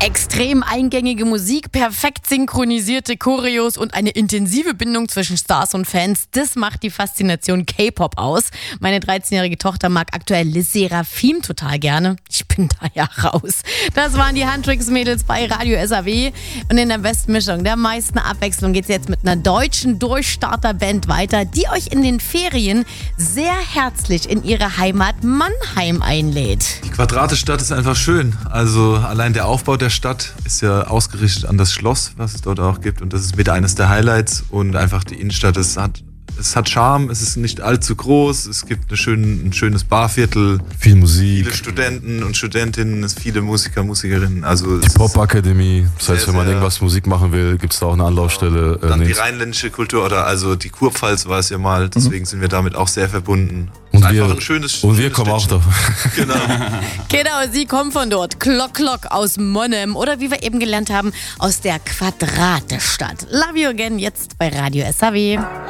Extrem eingängige Musik, perfekt synchronisierte Choreos und eine intensive Bindung zwischen Stars und Fans, das macht die Faszination K-Pop aus. Meine 13-jährige Tochter mag aktuell Les Seraphim total gerne. Ich bin da ja raus. Das waren die Handtricks-Mädels bei Radio SAW. Und in der besten Mischung, der meisten Abwechslung, geht es jetzt mit einer deutschen Durchstarterband weiter, die euch in den Ferien sehr herzlich in ihre Heimat Mannheim einlädt. Die Quadratestadt ist einfach schön. Also allein der Aufbau der Stadt ist ja ausgerichtet an das Schloss, was es dort auch gibt. Und das ist mit eines der Highlights. Und einfach die Innenstadt, es hat Charme, es ist nicht allzu groß, es gibt ein schönes Barviertel. Viel Musik. Viele Studenten und Studentinnen, viele Musiker, Musikerinnen. Also die Popakademie, das heißt, wenn man irgendwas Musik machen will, gibt es da auch eine Anlaufstelle. Dann die rheinländische Kultur oder also die Kurpfalz war es ja mal, deswegen sind wir damit auch sehr verbunden. Und einfach ein schönes wir kommen auch davon. Genau. Genau, sie kommen von dort. Klock aus Monnem oder wie wir eben gelernt haben, aus der Quadratestadt. Love you again, jetzt bei Radio SAW.